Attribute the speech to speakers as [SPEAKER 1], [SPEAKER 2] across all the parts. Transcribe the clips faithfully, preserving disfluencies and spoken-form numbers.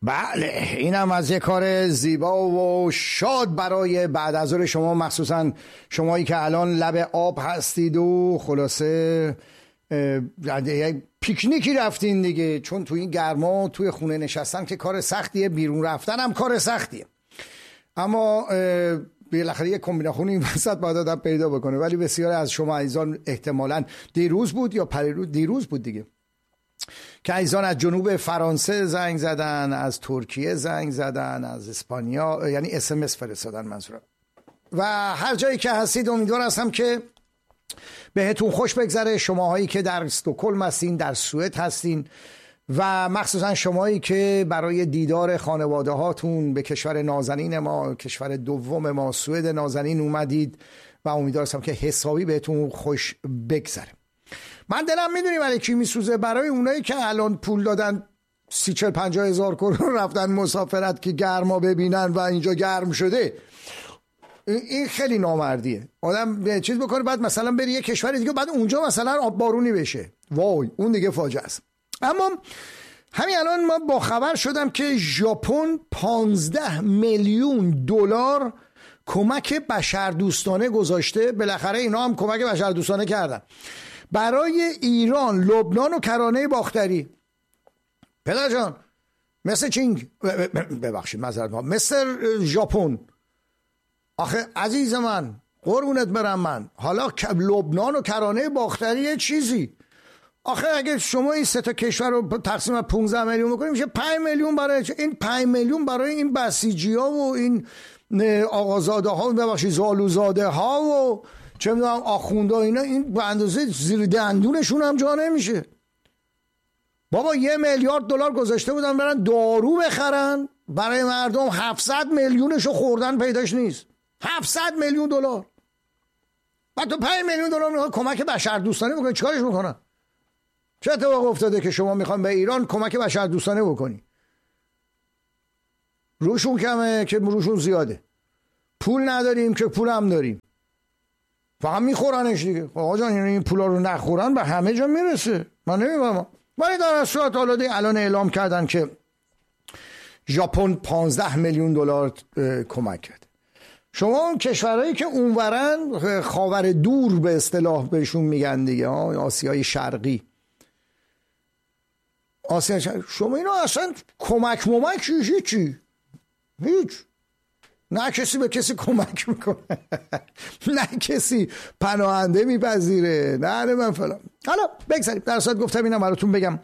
[SPEAKER 1] بله، اینم از یک کار زیبا و شاد برای بعد از ظهر شما، مخصوصا شمایی که الان لب آب هستید و خلاصه یک پیکنیکی رفتین دیگه، چون توی این گرما توی خونه نشستن که کار سختیه، بیرون رفتن هم کار سختیه، اما بالاخره یک کمبیناسیون این وسط باید آدم پیدا بکنه. ولی بسیار از شما عزیزان احتمالاً دیروز بود یا پریروز، دیروز بود دیگه، که عزیزان از جنوب فرانسه زنگ زدن، از ترکیه زنگ زدن، از اسپانیا، یعنی اس ام اس فرستادن منظورم. و هر جایی که هستید امیدوار هستم که بهتون خوش بگذره، شماهایی که در استکهلم هستین، در سوئد هستین و مخصوصا شماهایی که برای دیدار خانواده هاتون به کشور نازنین ما، کشور دوم ما سوئد نازنین اومدید و امیدوار هستم که حسابی بهتون خوش بگذره. من دلم میدونی برای کی میسوزه؟ برای اونایی که الان پول دادن سی چل پنجاه هزار کرون رفتن مسافرت که گرما ببینن و اینجا گرم شده. این خیلی نامردیه، آدم چیز بکنه بعد مثلا بری یه کشور دیگه بعد اونجا مثلا آب بارونی بشه، وای اون دیگه فاجعه است. اما همین الان ما با خبر شدم که ژاپن پانزده میلیون دلار کمک بشردوستانه گذاشته. بالاخره اینا هم کمک بشردوستانه کردن برای ایران، لبنان و کرانه باختری. پدر جان مثل چینگ، ببخشید معذرت میخوام، مثل ژاپن. آخه عزیز من قربونت برم، من حالا لبنان و کرانه باختری یه چیزی، آخه اگه شما این سه تا کشور رو تقسیم بر پانزده میلیون بکنید میشه پنج میلیون. برای این پنج میلیون برای این بسیجی ها و این آقازاده ها، ببخشید زالوزاده ها و چه میدونم آخونده اینا، این به اندازه زیر دندونشون هم جا نمیشه. بابا یه میلیارد دلار گذاشته بودن برن دارو بخرن برای مردم، هفتصد میلیونشو خوردن پیداش نیست. هفتصد میلیون دلار. بعد تو پنج میلیون دلار میخواد کمک بشردوستانه بکنی، چیکارش میکنن؟ چه اتفاق افتاده که شما میخوان به ایران کمک بشردوستانه بکنی؟ روشون کمه که روشون زیاده، پول نداریم که پول هم داریم، فقط میخورنش دیگه. آقا جان این پولا رو نخورن به همه جا میرسه، من نمیدونم. ولی در صورت حالا الان اعلام کردن که ژاپن پانزده میلیون دلار کمک کرد. شما اون کشورهایی که اونورن، خاور دور به اصطلاح بهشون میگن دیگه، آسیای شرقی، آسیا شرقی، شما اینا اصلا کمک ممک هیچی، هیچ، نه کسی به کسی کمک میکنه نه کسی پناهنده میپذیره، نه نه من فلان. حالا بگذاریم، در صورت گفتم اینم براتون بگم.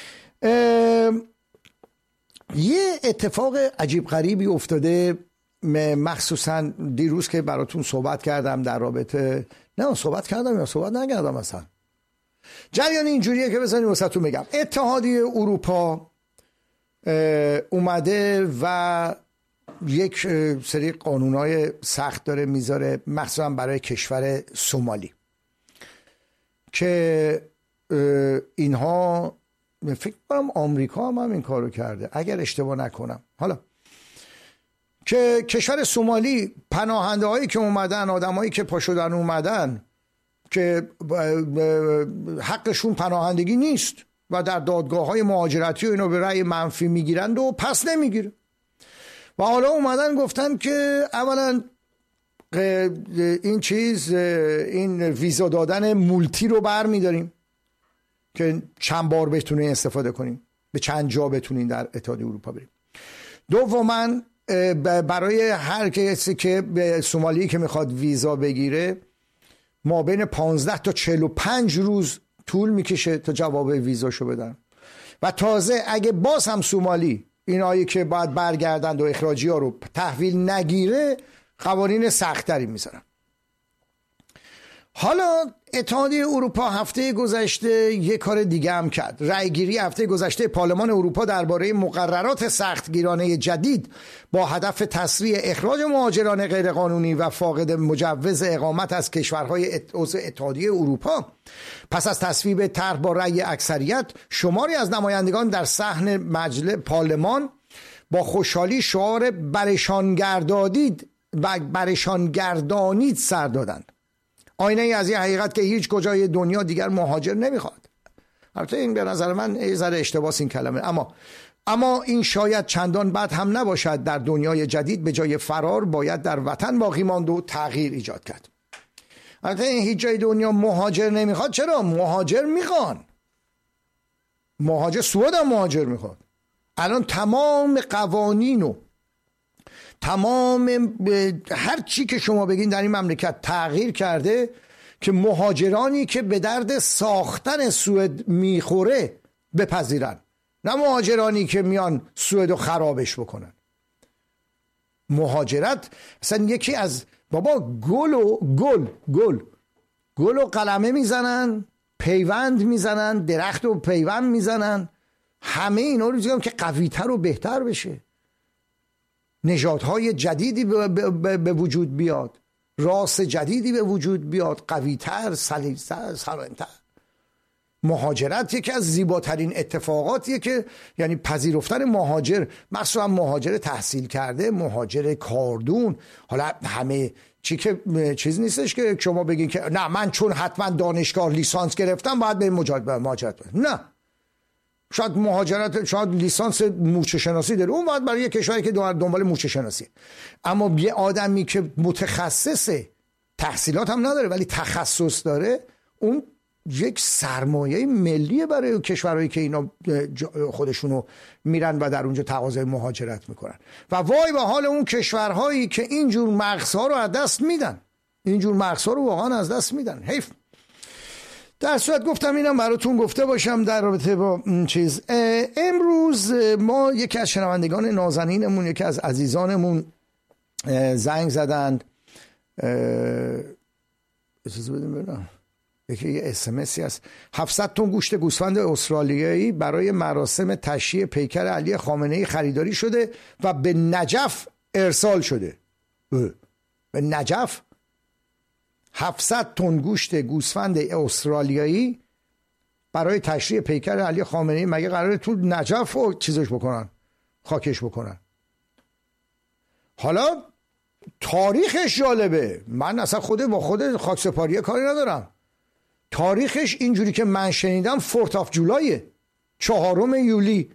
[SPEAKER 1] یه اتفاق عجیب غریبی افتاده، مخصوصا دیروز که براتون صحبت کردم در رابطه، نه صحبت کردم یا صحبت نکردم اصلا، جریان اینجوریه که بزنید واسهتون بگم. اتحادیه اروپا اومده و یک سری قانونای سخت داره میذاره، مخصوصا برای کشور سومالی که اینها، فکر کنم آمریکا هم, هم این کارو کرده اگر اشتباه نکنم. حالا که کشور سومالی پناهنده هایی که اومدن، آدم هایی که پا شدن اومدن که حقشون پناهندگی نیست و در دادگاه های مهاجرتی و اینو به رأی منفی میگیرند و پس نمیگیره، و حالا اومدن گفتن که اولا این چیز، این ویزا دادن مولتی رو بر میداریم که چند بار بتونین استفاده کنیم، به چند جا بتونین در اتحادیه اروپا بریم. دوما برای هر کسی که به سومالی که میخواد ویزا بگیره ما بین پانزده تا چهل و پنج روز طول میکشه تا جواب ویزاشو بدن، و تازه اگه باز هم سومالی اینایی که باید برگردند و اخراجی ها رو تحویل نگیره قوانین سختری میذارن. حالا اتحادیه اروپا هفته گذشته یک کار دیگه هم کرد. رأیگیری هفته گذشته پارلمان اروپا درباره مقررات سختگیرانه جدید با هدف تسریع اخراج مهاجران غیرقانونی و فاقد مجوز اقامت از کشورهای عضو اتحادیه اروپا پس از تصویب طرح با رأی اکثریت، شماری از نمایندگان در صحن مجلس پارلمان با خوشحالی شعار برشان گردانید و برشان گردانید سر دادند. آینه ای از این حقیقت که هیچ کجای دنیا دیگر مهاجر نمیخواد. البته این به نظر من یه ذره اشتباس این کلمه، اما اما این شاید چندان بد هم نباشد. در دنیای جدید به جای فرار باید در وطن باقی ماند و تغییر ایجاد کرد. البته این هیچ جای دنیا مهاجر نمیخواد. چرا؟ مهاجر میخوان. مهاجر سوئد هم مهاجر میخواد. الان تمام قوانین و تمام هر چی که شما بگین در این مملکت تغییر کرده که مهاجرانی که به درد ساختن سوئد میخوره بپذیرن، نه مهاجرانی که میان سوئد رو خرابش بکنن. مهاجرت مثلا یکی از بابا گل و گل گل گل و قلمه میزنن، پیوند میزنن، درخت و پیوند میزنن، همه اینا رو میگم که قوی‌تر و بهتر بشه، نژادهای جدیدی به وجود بیاد، راس جدیدی به وجود بیاد، قوی‌تر، سلیس‌تر، سالم‌تر. مهاجرت یکی از زیباترین اتفاقاتیه که یعنی پذیرفتن مهاجر، مخصوصا مهاجر تحصیل کرده، مهاجر کاردون. حالا همه چی که چیز نیستش که شما بگین که نه من چون حتما دانشگاه لیسانس گرفتم باید به مهاجرت برم. نه، شاید مهاجرت، شاید لیسانس مورچه شناسی داره، اون باید برای کشوری که دنبال مورچه شناسی. اما یه آدمی که متخصصه، تحصیلات هم نداره ولی تخصص داره، اون یک سرمایه ملیه برای کشورهایی که اینا خودشونو میرن و در اونجا تقاضای مهاجرت میکنن. و وای به حال اون کشورهایی که اینجور مغزها رو از دست میدن، اینجور مغزها رو واقعا از دست میدن. حیف. در صورت گفتم اینم براتون گفته باشم در رابطه با چیز. امروز ما یکی از شنوندگان نازنینمون، یکی از عزیزانمون زنگ زدند، اجازه بدیم ببینم، یکی یه اسمسی هست. هفتصد تن گوشت گوسفند استرالیایی برای مراسم تشییع پیکر علی خامنه‌ای خریداری شده و به نجف ارسال شده. به نجف هفتصد تن گوشت گوسفند استرالیایی برای تشییع پیکر علی خامنه‌ای. مگه قراره تو نجف رو چیزش بکنن، خاکش بکنن؟ حالا تاریخش جالبه. من اصلا خود با خود خاکسپاری کاری ندارم. تاریخش اینجوری که من شنیدم فورت آف جولایه، چهارم یولی،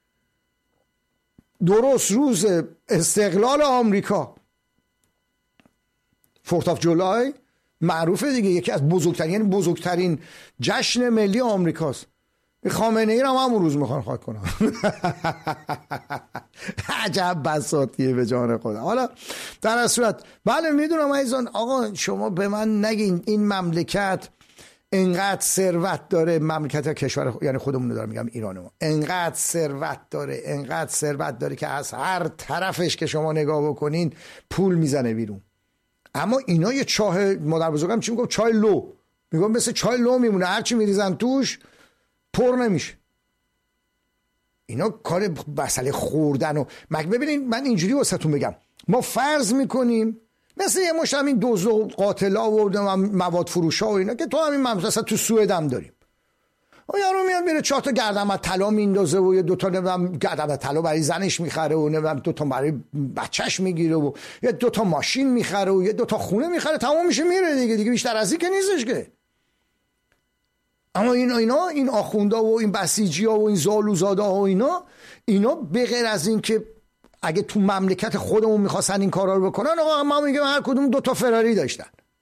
[SPEAKER 1] درست روز استقلال آمریکا. فورت آف جولای معروفه دیگه، یکی از بزرگترین، یعنی بزرگترین جشن ملی آمریکاست. خامنه ای رو هم همون روز میخوان خاک کنن. عجب بساطیه به جان خدا. حالا در اصل صورت بله میدونم عزیزان، آقا شما به من نگین این مملکت انقدر ثروت داره، مملکت کشور یعنی خودمون رو دارم میگم، ایران ما انقدر ثروت داره، انقدر ثروت داره که از هر طرفش که شما نگاه بکنین پول میزنه بیرون. اما اینا یه چاه، مادر بزرگم چی میگم، چای لو، میگم مثل چای لو میمونه، هرچی میریزن توش پر نمیشه. اینا کار مسئله خوردن و مگه ببینین من اینجوری واسهتون بگم، ما فرض میکنیم مثل یه مشت همین دزد و قاتلا و مواد فروشا و اینا که تو همین مملکت تو سوئد هم داریم. اون یارو میاد میره چهار تا گردن طلا میندازه و یه دو تا نمیدونم گردن طلا برای زنش میخره و نمیدونم دو تا برای بچهش میگیره و یه دو تا ماشین میخره و یه دو تا خونه میخره، تمام میشه میره دیگه، دیگه بیشتر از این که نیستش که. اما این اینا این آخوندا و این بسیجی‌ها و این زالوزادا و اینا اینا به غیر از این که اگه تو مملکت خودمون میخواستن این کارا رو بکنن، آقا ما میگم هر کدوم دو تا فراری داشتن،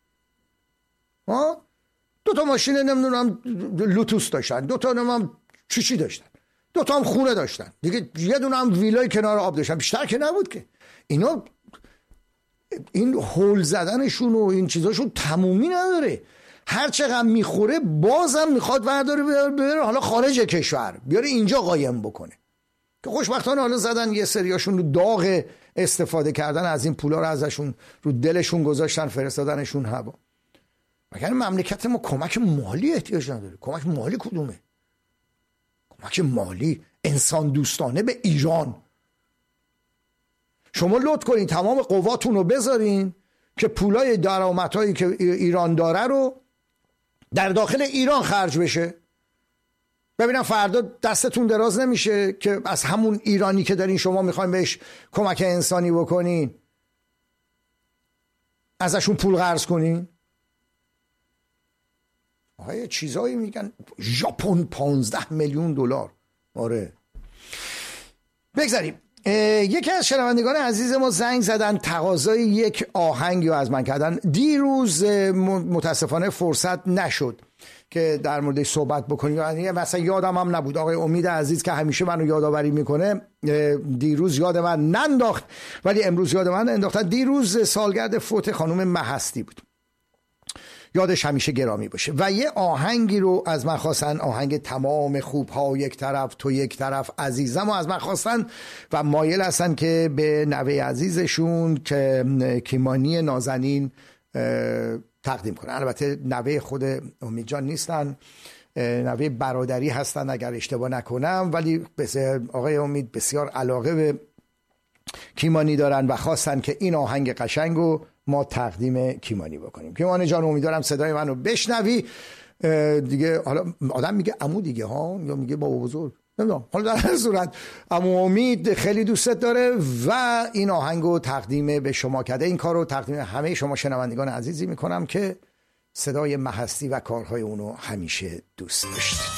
[SPEAKER 1] ها دو تا ماشین نمیدونم لوتوس داشتن، دو تا نمیدونم چی چی داشتن، دو تا هم خونه داشتن دیگه، یه دونه هم ویلای کنار آب داشتن، بیشتر که نبود که. اینا این هول زدنشون و این چیزاشون تمومی نداره، هر چقدر میخوره بازم میخواد ورداره بره حالا خارج کشور بیاره اینجا قایم بکنه. که خوشبختانه حالا زدن یه سریاشون رو داغ استفاده کردن از این پولا رو ازشون رو دلشون گذاشتن، فرستادنشون هوا. مگر مملکت ما کمک مالی احتیاج نداره؟ کمک مالی کدومه؟ کمک مالی انسان دوستانه به ایران. شما لطف کنین تمام قواتون رو بذارین که پولای درآمدهایی که ایران داره رو در داخل ایران خرج بشه. ببینم فردا دستتون دراز نمیشه که از همون ایرانی که دارین شما میخواین بهش کمک انسانی بکنین ازشون پول قرض کنین. آقا چیزایی میگن ژاپن پانزده میلیون دلار. آره بگذاریم. یکی از شنوندگان عزیز ما زنگ زدن، تقاضای یک آهنگی رو از من کردن. دیروز متاسفانه فرصت نشد که در مورد صحبت بکنیم، یعنی مثلا یادم هم نبود. آقای امید عزیز که همیشه منو یادآوری میکنه دیروز یاد من ننداخت، ولی امروز یاد من انداختن. دیروز سالگرد فوت خانم مهستی بود، یادش همیشه گرامی باشه. و یه آهنگی رو از من خواستن، آهنگ تمام خوب ها یک طرف تو یک طرف عزیزم رو از من خواستن و مایل هستن که به نوه عزیزشون که کیمانی نازنین تقدیم کنن. البته نوه خود امید جان نیستن، نوه برادری هستن اگر اشتباه نکنم، ولی آقای امید بسیار علاقه به کیمانی دارن و خواستن که این آهنگ قشنگ رو ما تقدیم کیمانی بکنیم. کیمانی جان امیدوارم صدای منو بشنوی. دیگه حالا آدم میگه عمو دیگه ها، یا میگه بابا بزرگ، نمیدونم، حالا در هر صورت عمو امید خیلی دوستت داره و این آهنگو تقدیم به شما کرده. این کارو تقدیم همه شما شنوندگان عزیزی میکنم که صدای مهستی و کارهای اونو همیشه دوست داشتید.